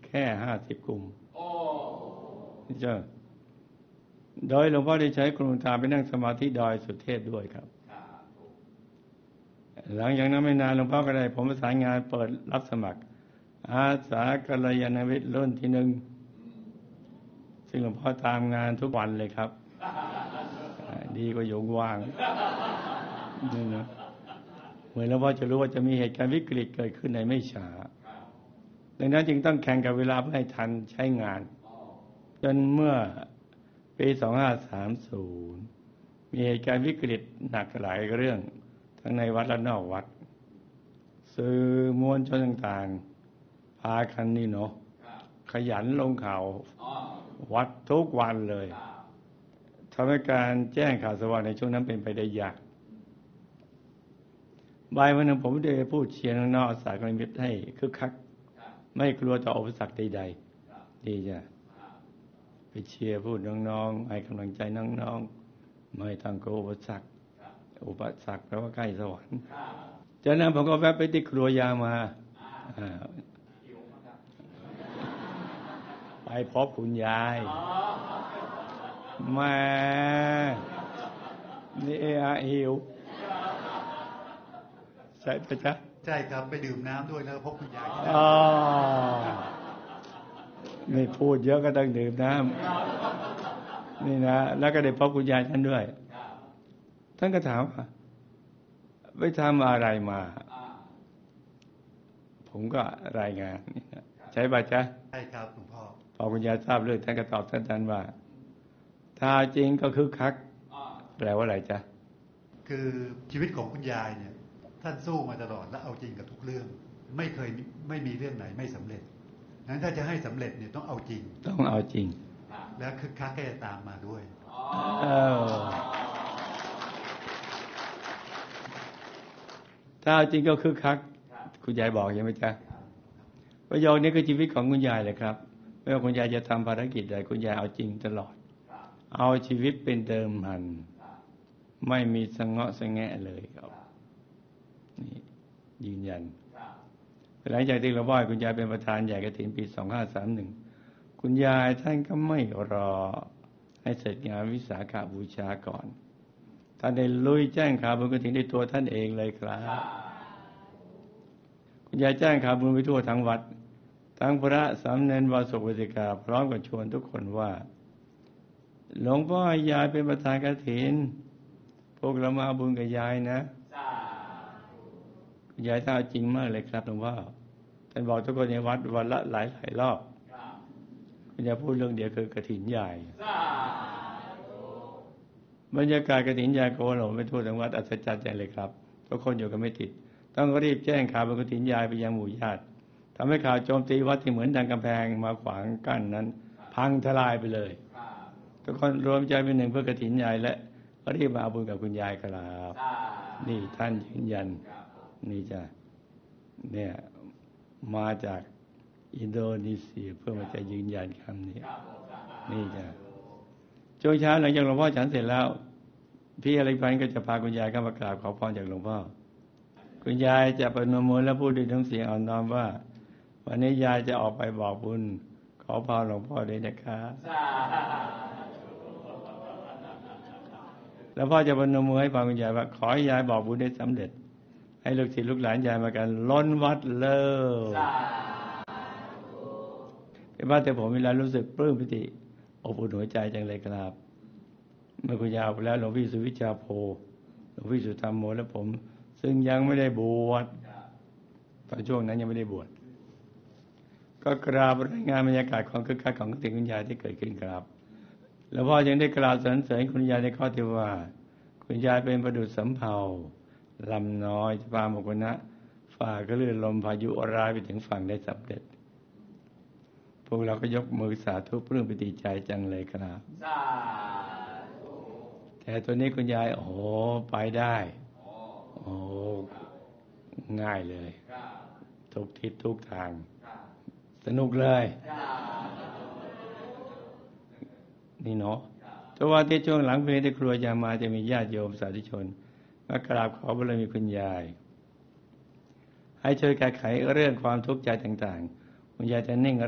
แค่50 กลุ่มเจ้าโดยหลวงพ่อได้ใช้คุณตาไปนั่งสมาธิดอยสุเทพด้วยครับหลังจากนั้นไม่นานหลวงพ่อก็ได้ผมประสานงานเปิดรับสมัครอาสากัลยาณมิตรรุ่นที่ 1ซึ่งหลวงพ่อตามงานทุกวันเลยครับดีกว่าอยู่ว่างนี่นะเหมือนหลวงพ่อจะรู้ว่าจะมีเหตุการณ์วิกฤตเกิดขึ้นในไม่ช้าดังนั้นจึงต้องแข่งกับเวลาเพื่อให้ทันใช้งานจนเมื่อปี 2530 มีเหตุการณ์วิกฤตหนักหลายเรื่องทั้งในวัดและนอกวัดสื่อมวลชนต่างๆพากันนี่เนาะขยันลงข่าววัดทุกวันเลยทำให้การแจ้งข่าวสารในช่วงนั้นเป็นไปได้ยากบ่ายวันหนึ่งผมได้พูดเชียร์น้องๆอาสากัลยาณมิตรให้คึกคักไม่กลัวต่ออุปสรรคใดๆดีจ้ะไปเชียร์พูดน้องๆให้กำลังใจน้องๆไม่ต้องกลัวอุปสรรคแปลว่าใกล้สวรรค์จากนั้นผมก็แวะไปที่ครัวยามาไปพบคุณยายมานี่หิวใช่ปะจ๊ะใช่ครับไปดื่มน้ำด้วยแล้วพบคุณยายไม่พูดเยอะก็ต้องดื่มน้ำนี่นะแล้วก็ได้พบคุณยายท่านด้วยท่านก็ถามว่าไปทำอะไรมาผมก็รายงานใช่ป่ะจ๊ะใช่ครับหลวงพ่อพอคุณยายทราบเรื่องท่านก็ตอบท่านว่าถ้าจริงก็คึกคักแปลว่าอะไรจ๊ะคือชีวิตของคุณยายเนี่ยท่านสู้มาตลอดและเอาจริงกับทุกเรื่องไม่มีเรื่องไหนไม่สำเร็จนั้นถ้าจะให้สำเร็จเนี่ยต้องเอาจริงแล้วคึกคักก็จะตามมาด้วยถ้าเอาจริงก็คึกคักคุณยายบอกใช่ไหมจ๊ะประโยคนี้คือชีวิตของคุณยายเลยครับไม่ว่าคุณยายจะทำภารกิจใดคุณยายเอาจริงตลอดเอาชีวิตเป็นเดิมพันไม่มีสะเงาะสะแงะเลยครับนี่ยืนยันหลังจากที่เราไหว้คุณยายเป็นประธานใหญ่กฐินปี 2531คุณยายท่านก็ไม่รอให้เสร็จงานวิสาขบูชาก่อนท่านได้ลุยแจ้งข่าวบุญกฐินด้วยตัวท่านเองเลยครับคุณยายแจ้งข่าวบุญไปทั่วทั้งวัดทั้งพระสามเณรวาสกอุบาสิกาพร้อมกับชวนทุกคนว่าหลวงพ่อยายเป็นประธานกฐินพวกเรามาบุญกับยายนะคุณยายท่านจริงมากเลยครับหลวงพ่อท่านบอกทุกคนในวัดวันละหลายรอบคุณยายพูดเรื่องเดียวคือกฐินใหญ่บรรยากาศกฐินใหญ่โกลาหลไปทั่วทั้งวัดอัศจรรย์ใจเลยครับทุกคนอยู่กันไม่ติดต้องรีบแจ้งข่าวบุญกฐินใหญ่ไปยังหมู่ญาติทำให้ข่าวโจมตีวัดที่เหมือนดังกำแพงมาขวางกั้นนั้นพังทลายไปเลยทุกคนรวมใจเป็นหนึ่งเพื่อกฐินใหญ่และรีบมาเอาบุญกับคุณยายครับนี่ท่านยืนยันนี่จ้ะเนี่ยมาจากอินโดนีเซียเพื่อมาจะยืนยันคำนี้นี่จ้ะช่วงเช้าหลังจากหลวงพ่อฉันเสร็จแล้วพี่อริพันธ์ก็จะพาคุณยายเข้ามากราบขอพรจากหลวงพ่อคุณยายจะประนมมือและพูดด้วยน้ำเสียงอ่อนน้อมว่าวันนี้ยายจะออกไปบอกบุญขอพรหลวงพ่อด้วยนะครับแล้วพ่อจะประนมมือให้ฟังคุณยายว่าขอให้ยายบอกบุญได้สำเร็จให้ลูกศิษย์ลูกหลานยายมากันล้นวัดเลยเป็นว่าแต่ผมเวลารู้สึกปลื้มปิติอบอุ่นหัวใจจังเลยครับเมื่อคุณยายไปแล้วหลวงพี่สุวิชาโพหลวงพี่สุธรรมโมและผมซึ่งยังไม่ได้บวชตอนช่วงนั้นยังไม่ได้บวชก็กราบรายงานบรรยากาศของคึกคักของกฐินคุณยายที่เกิดขึ้นครับแล้วพ่อยังได้กล่าวสรรเสริญคุณยายในข้อที่ว่าคุณยายเป็นประดุจสำเภาลำน้อยจะพาหมกุณะฝ่าก็เลื่อนลมพายุร้ายไปถึงฝั่งได้สำเร็จพวกเราก็ยกมือสาธุปลื้มปิติใจจังเลยครับแต่ตัวนี้คุณยายโอ้โหไปได้โอ้ง่ายเลยทุกทิศทุกทางสนุกเลยนี่เนาะแต่ว่าที่ช่วงหลังเพลงที่ครัวยามาจะมีญาติโยมสาธุชนมากราบขอบารมีคุณยายให้ช่วยแก้ไขเรื่องความทุกข์ใจต่างๆคุณยายจะนิ่ง